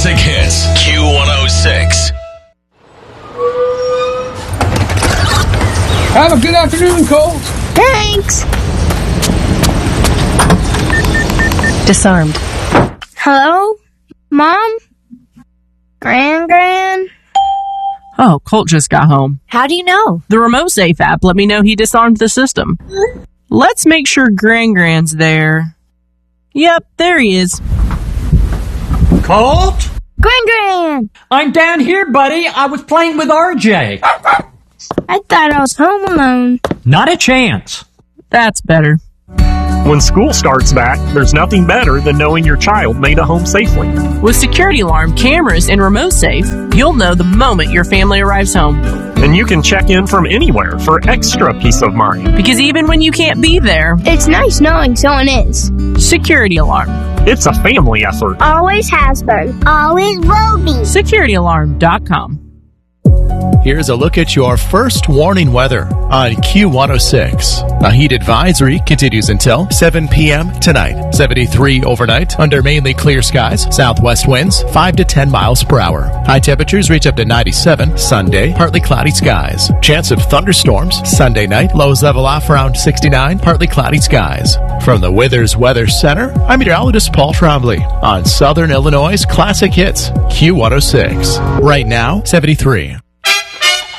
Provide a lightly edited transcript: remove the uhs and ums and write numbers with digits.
Hits Q106. Have a good afternoon, Cole. Thanks. Disarmed. Hello? Mom? Gran? Oh, Colt just got home. How do you know? The Remote Safe app let me know he disarmed the system. Let's make sure Gran's there. Yep, there he is. Colt? Gran! I'm down here, buddy. I was playing with RJ. I thought I was home alone. Not a chance. That's better. When school starts back, there's nothing better than knowing your child made it home safely. With Security Alarm, cameras, and Remote Safe, you'll know the moment your family arrives home. And you can check in from anywhere for extra peace of mind. Because even when you can't be there, It's nice knowing someone is. Security Alarm. It's a family effort. Always has been. Always will be. SecurityAlarm.com. Here's a look at your first warning weather on Q106. A heat advisory continues until 7 p.m. tonight. 73 overnight under mainly clear skies. Southwest winds 5 to 10 miles per hour. High temperatures reach up to 97. Sunday, partly cloudy skies. Chance of thunderstorms Sunday night. Lows level off around 69. Partly cloudy skies. From the Withers Weather Center, I'm meteorologist Paul Trombley on Southern Illinois' Classic Hits Q106. Right now, 73.